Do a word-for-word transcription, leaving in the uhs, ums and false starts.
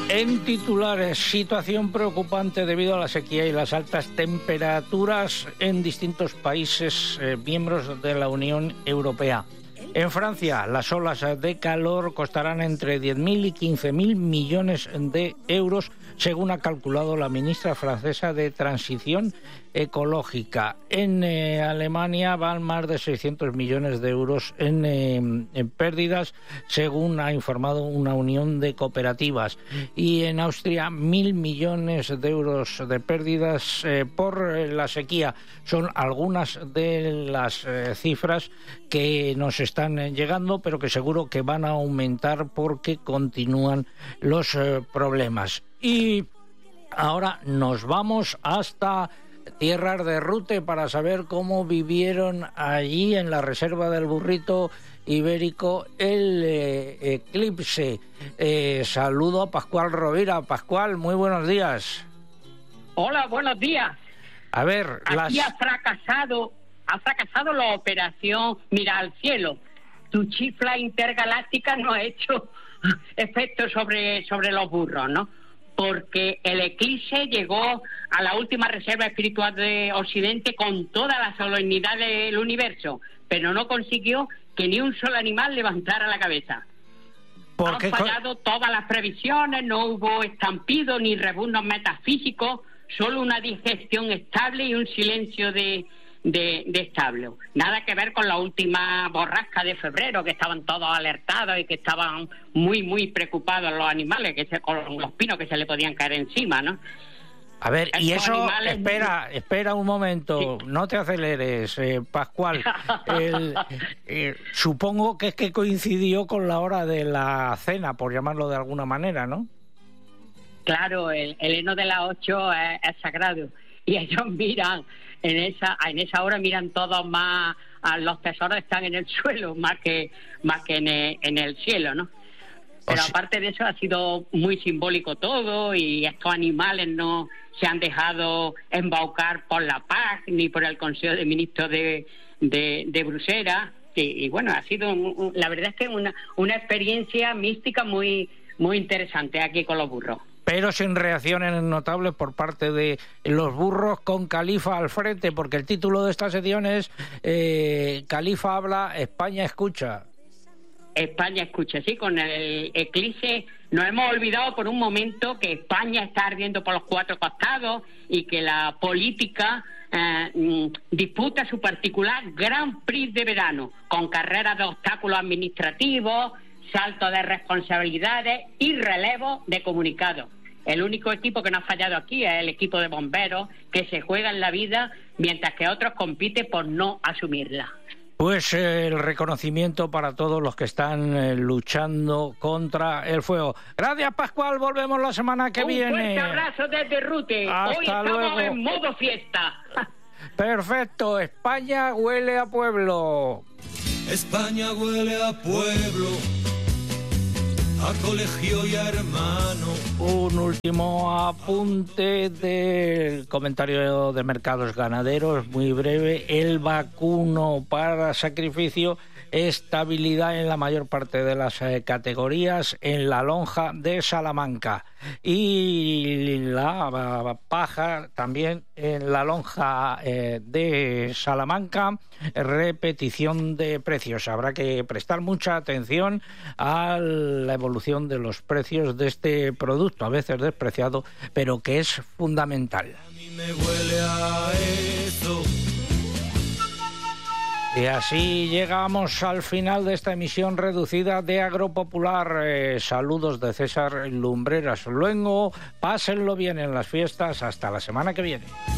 En titulares, situación preocupante debido a la sequía y las altas temperaturas en distintos países eh, miembros de la Unión Europea. En Francia, las olas de calor costarán entre diez mil y quince mil millones de euros, según ha calculado la ministra francesa de Transición Ecológica. En eh, Alemania van más de seiscientos millones de euros en, eh, en pérdidas, según ha informado una unión de cooperativas. Y en Austria, mil millones de euros de pérdidas eh, por eh, la sequía. Son algunas de las eh, cifras que nos están eh, llegando, pero que seguro que van a aumentar porque continúan los eh, problemas. Y ahora nos vamos hasta tierras de Rute para saber cómo vivieron allí en la reserva del Burrito Ibérico el eh, eclipse. Eh, saludo a Pascual Rovira. Pascual, muy buenos días. Hola, buenos días. A ver, aquí las... ha fracasado, ha fracasado la operación Mira al Cielo. Tu chifla intergaláctica no ha hecho efecto sobre, sobre los burros, ¿no? Porque el eclipse llegó a la última reserva espiritual de Occidente con toda la solemnidad del universo, pero no consiguió que ni un solo animal levantara la cabeza. Han fallado todas las previsiones, no hubo estampido ni rebuznos metafísicos, solo una digestión estable y un silencio de, de, de establo. Nada que ver con la última borrasca de febrero, que estaban todos alertados y que estaban muy, muy preocupados los animales, que se, con los pinos que se le podían caer encima, ¿no? A ver, y Estos eso, animales... espera, espera un momento, sí. No te aceleres, eh, Pascual. El, eh, supongo que es que coincidió con la hora de la cena, por llamarlo de alguna manera, ¿no? Claro, el, el heno de las ocho es, es sagrado y ellos miran, en esa en esa hora miran todos más, a los tesoros están en el suelo más que más que en el, en el cielo, ¿no? Pero aparte de eso ha sido muy simbólico todo y estos animales no se han dejado embaucar por la paz ni por el Consejo de Ministros de, de, de Bruselas y, y bueno, ha sido, un, la verdad es que una, una experiencia mística muy, muy interesante aquí con los burros. Pero sin reacciones notables por parte de los burros con Califa al frente, porque el título de esta sección es eh, Califa habla, España escucha. España escucha, sí, con el eclipse nos hemos olvidado por un momento que España está ardiendo por los cuatro costados y que la política eh, disputa su particular Grand Prix de verano, con carreras de obstáculos administrativos, saltos de responsabilidades y relevos de comunicados. El único equipo que no ha fallado aquí es el equipo de bomberos, que se juega en la vida mientras que otros compiten por no asumirla. Pues eh, el reconocimiento para todos los que están eh, luchando contra el fuego. Gracias, Pascual. Volvemos la semana que Un viene. Un fuerte abrazo desde Rute. Hasta Hoy estamos luego. En modo fiesta. Perfecto. España huele a pueblo. España huele a pueblo, a colegio y a hermano. Un último apunte del comentario de mercados ganaderos, muy breve. El vacuno para sacrificio, estabilidad en la mayor parte de las eh, categorías en la lonja de Salamanca. Y la paja también en la lonja eh, de Salamanca, repetición de precios. Habrá que prestar mucha atención a la evolución de los precios de este producto, a veces despreciado, pero que es fundamental. A mí me huele a eso. Y así llegamos al final de esta emisión reducida de Agropopular. Eh, saludos de César Lumbreras Luengo. Pásenlo bien en las fiestas. Hasta la semana que viene.